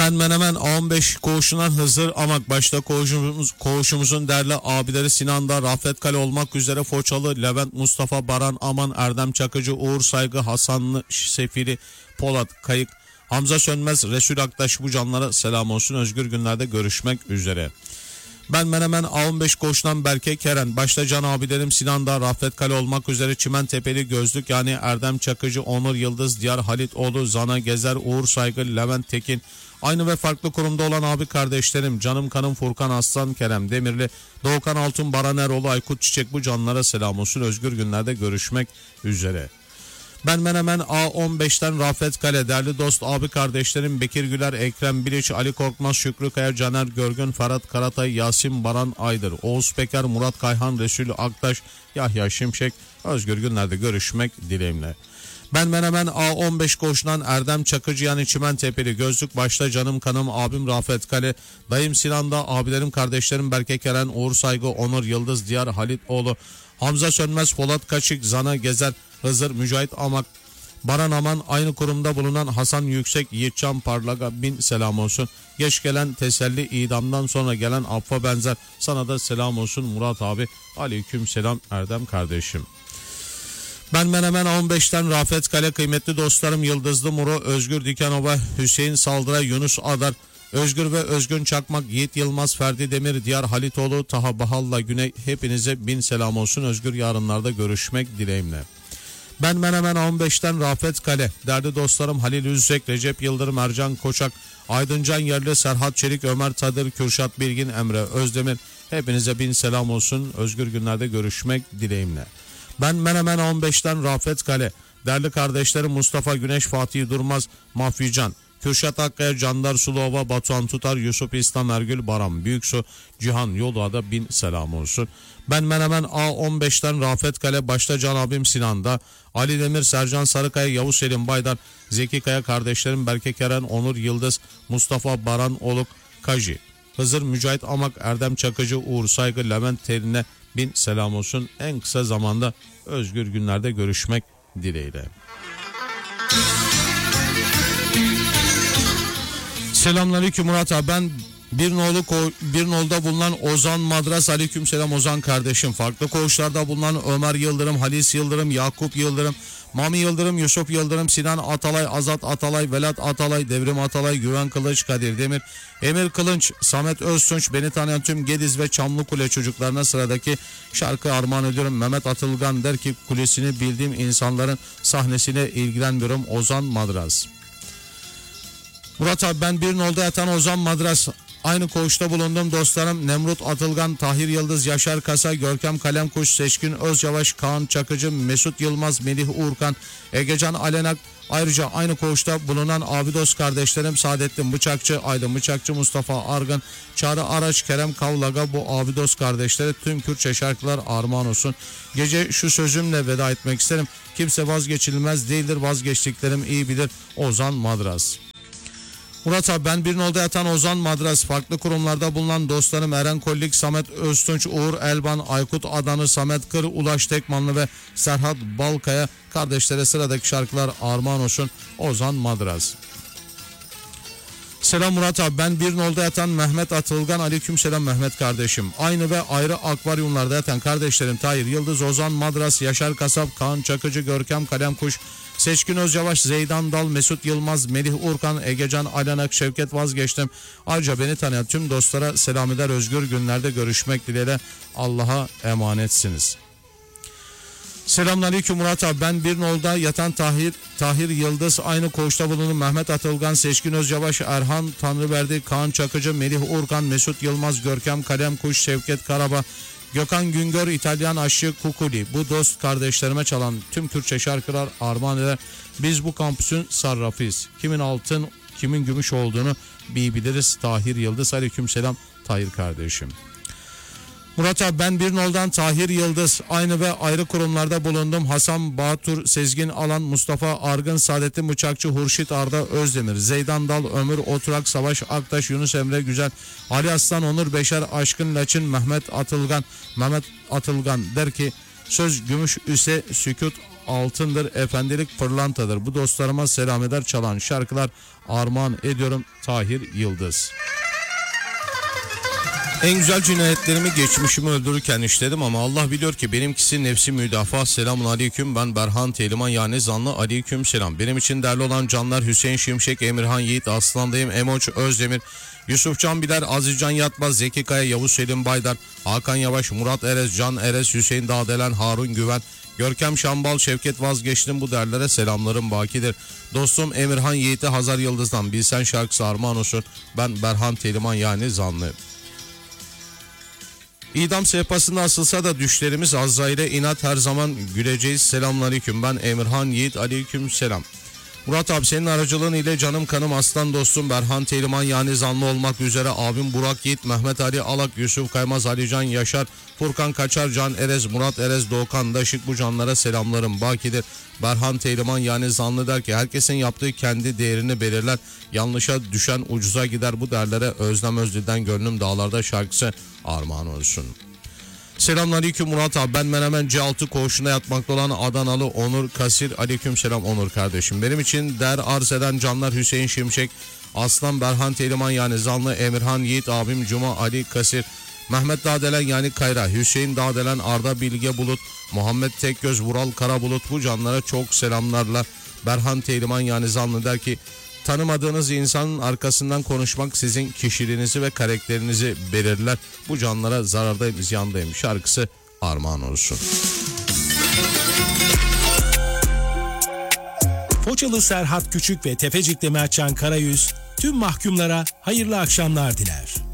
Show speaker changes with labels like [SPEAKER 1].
[SPEAKER 1] Ben Menemen A15 koğuşundan Hızır Amak başta koğuşumuzun değerli abileri Sinan'da, Rafet Kale olmak üzere Foçalı, Levent, Mustafa, Baran, Aman, Erdem Çakıcı, Uğur Saygı, Hasanlı, Sefiri, Polat, Kayık, Hamza Sönmez, Resul Aktaş, bu canlara selam olsun. Özgür günlerde görüşmek üzere. Ben Menemen A15 koğuşundan Berke Keren başta can abilerim Sinan'da, Rafet Kale olmak üzere Çimentepeli, Gözlük yani Erdem Çakıcı, Onur Yıldız, Diyar Halitoğlu, Zana Gezer, Uğur Saygı, Levent Tekin, aynı ve farklı kurumda olan abi kardeşlerim canım kanım Furkan Aslan, Kerem Demirli, Doğukan Altun, Baran Eroğlu, Aykut Çiçek, bu canlara selam olsun. Özgür günlerde görüşmek üzere. Ben Menemen A15'ten Rafet Kale, değerli dost abi kardeşlerim Bekir Güler, Ekrem Biliç, Ali Korkmaz, Şükrü Kaya, Caner Görgün, Ferhat Karatay, Yasin Baran Aydır, Oğuz Peker, Murat Kayhan, Resul Aktaş, Yahya Şimşek, özgür günlerde görüşmek dileğimle. Ben Menemen A15 koğuşundan Erdem Çakıcı yani Çimentepeli, Gözlük başta canım kanım abim Rafet Kale, dayım Sinan'da, abilerim kardeşlerim Berke Keren, Uğur Saygı, Onur Yıldız, Diyar Halitoğlu, Hamza Sönmez, Polat Kaçık, Zana Gezer, Hızır, Mücahit Amak, Baran Aman, aynı kurumda bulunan Hasan Yüksek, Yiğitcan Parlaga, bin selam olsun. Geç gelen teselli, idamdan sonra gelen affa benzer, sana da selam olsun Murat abi. Aleyküm selam Erdem kardeşim. Ben Menemen 15'ten Rafet Kale, kıymetli dostlarım Yıldızlı Muro, Özgür Dikanova, Hüseyin Saldıra, Yunus Adar, Özgür ve Özgün Çakmak, Yiğit Yılmaz, Ferdi Demir, Diyar Halitoğlu, Taha Bahalla Güney, hepinize bin selam olsun. Özgür yarınlarda görüşmek dileğimle. Ben Menemen 15'ten Rafet Kale, değerli dostlarım Halil Üzek, Recep Yıldırım, Ercan Koçak, Aydıncan Yerli, Serhat Çelik, Ömer Tadır, Kürşat Bilgin, Emre Özdemir, hepinize bin selam olsun. Özgür günlerde görüşmek dileğimle. Ben Menemen 15'ten Rafet Kale, değerli kardeşlerim Mustafa Güneş, Fatih Durmaz, Mahfican, Kürşat Akkaya, Candar Sulova, Batuhan Tutar, Yusuf İslam Ergül, Baran Büyüksu, Cihan Yola'da bin selam olsun. Ben Menemen A15'ten Rafet Kale, başta can abim Sinan'da, Ali Demir, Sercan Sarıkaya, Yavuz Selim Baydar, Zeki Kaya kardeşlerim Berke Keren, Onur Yıldız, Mustafa Baran Oluk, Kaji, Hızır, Mücahit Amak, Erdem Çakıcı, Uğur Saygı, Levent Terin'e bin selam olsun. En kısa zamanda özgür günlerde görüşmek dileğiyle. Selamünaleyküm Murat abi, ben bir nolda bulunan Ozan Madras, aleyküm selam Ozan kardeşim. Farklı koğuşlarda bulunan Ömer Yıldırım, Halis Yıldırım, Yakup Yıldırım, Mami Yıldırım, Yusuf Yıldırım, Sinan Atalay, Azat Atalay, Velat Atalay, Devrim Atalay, Güven Kılıç, Kadir Demir, Emir Kılınç, Samet Öztunç, beni tanıyan tüm Gediz ve Çamlıkule çocuklarına sıradaki şarkı armağan ediyorum. Mehmet Atılgan der ki, kulesini bildiğim insanların sahnesine ilgilenmiyorum. Ozan Madras. Murat abi, ben bir nolda yatan Ozan Madras, aynı koğuşta bulundum dostlarım Nemrut Atılgan, Tahir Yıldız, Yaşar Kasa, Görkem Kalemkuş, Seçkin Özyavaş, Kaan Çakıcı, Mesut Yılmaz, Melih Uğurkan, Egecan Alenak, ayrıca aynı koğuşta bulunan abi dost kardeşlerim Saadettin Bıçakçı, Aydın Bıçakçı, Mustafa Argın, Çağrı Araç, Kerem Kavlaga, bu abi dost kardeşlere tüm Kürtçe şarkılar armağan olsun. Gece şu sözümle veda etmek isterim: kimse vazgeçilmez değildir, vazgeçtiklerim iyi bilir. Ozan Madras. Murat abi, ben bir nolda yatan Ozan Madras, farklı kurumlarda bulunan dostlarım Eren Kollik, Samet Öztunç, Uğur Elban, Aykut Adanı, Samet Kır, Ulaş Tekmanlı ve Serhat Balkaya kardeşlere sıradaki şarkılar armağan olsun. Ozan Madras. Selam Murat abi, ben bir nolda yatan Mehmet Atılgan, aleyküm selam Mehmet kardeşim. Aynı ve ayrı akvaryumlarda yatan kardeşlerim Tahir Yıldız, Ozan Madras, Yaşar Kasap, Kaan Çakıcı, Görkem Kalemkuş, Seçkin Özyavaş, Zeydan Dal, Mesut Yılmaz, Melih Urkan, Egecan Alanak, Şevket Vazgeçtim. Ayrıca beni tanıyan tüm dostlara selam eder. Özgür günlerde görüşmek dileğiyle, Allah'a emanetsiniz. Selamünaleyküm Murat abi, ben bir nolda yatan Tahir Yıldız, aynı koğuşta bulunan Mehmet Atılgan, Seçkin Özyavaş, Erhan Tanrıverdi, Kaan Çakıcı, Melih Urkan, Mesut Yılmaz, Görkem Kalemkuş, Şevket Karaba, Gökhan Güngör, İtalyan Aşçı Kukuli, bu dost kardeşlerime çalan tüm Türkçe şarkılar armağan eder. Biz bu kampüsün sarrafıyız. Kimin altın, kimin gümüş olduğunu biliriz. Tahir Yıldız, aleykümselam Tahir kardeşim. Murat abi, ben bir noldan Tahir Yıldız, aynı ve ayrı kurumlarda bulundum. Hasan Batur, Sezgin Alan, Mustafa Argın, Saadettin Bıçakçı, Hurşit Arda Özdemir, Zeydan Dal, Ömür Oturak, Savaş Aktaş, Yunus Emre Güzel, Ali Aslan, Onur Beşer, Aşkın Laçın, Mehmet Atılgan der ki, söz gümüş ise sükut altındır, efendilik pırlantadır. Bu dostlarıma selam eder, çalan şarkılar armağan ediyorum. Tahir Yıldız. En güzel cinayetlerimi geçmişimi öldürürken işledim ama Allah biliyor ki benimkisi nefsi müdafaa. Selamun aleyküm, ben Berhan Teliman yani Zanlı, aleyküm selam. Benim için değerli olan canlar Hüseyin Şimşek, Emirhan Yiğit, Aslan'dayım, Emoç Özdemir, Yusuf Can Biler, Azizcan Yatmaz, Zeki Kaya, Yavuz Selim Baydar, Hakan Yavaş, Murat Erez, Can Erez, Hüseyin Dağdelen, Harun Güven, Görkem Şambal, Şevket Vazgeçtim, bu derlere selamlarım bakidir. Dostum Emirhan Yiğit'e Hazar Yıldız'dan Bilsen şarkısı armağan olsun. Ben Berhan Teliman yani Zanlı. İdam sehpasında asılsa da düşlerimiz Azrail'e inat, her zaman güleceğiz. Selamünaleyküm, ben Emirhan Yiğit, aleyküm selam. Murat abi, senin aracılığın ile canım kanım aslan dostum Berhan Teliman yani Zanlı olmak üzere abim Burak Yiğit, Mehmet Ali Alak, Yusuf Kaymaz, Alican Yaşar, Furkan Kaçar, Can Erez, Murat Erez, Doğukan Daşık, bu canlara selamlarım bakidir. Berhan Teliman yani Zanlı der ki herkesin yaptığı kendi değerini belirler, yanlışa düşen ucuza gider, bu derlere Özlem Özdil'den Gönlüm Dağlarda şarkısı armağan olsun. Selamünaleyküm Murat abi, ben Menemen C6 koğuşunda yatmakta olan Adanalı Onur Kasir, aleyküm selam Onur kardeşim. Benim için değer arz eden canlar Hüseyin Şimşek, Aslan, Berhan Teliman yani Zanlı, Emirhan Yiğit, abim Cuma Ali Kasir, Mehmet Dağdelen yani Kayra, Hüseyin Dağdelen, Arda Bilge Bulut, Muhammed Tekgöz, Vural Karabulut, bu canlara çok selamlarla. Berhan Teliman yani Zanlı der ki tanımadığınız insanın arkasından konuşmak sizin kişiliğinizi ve karakterinizi belirler. Bu canlara zarardayım, ziyandayım şarkısı armağan olsun.
[SPEAKER 2] Foçalı Serhat Küçük ve Tefecikli Mertcan Karayüz tüm mahkumlara hayırlı akşamlar diler.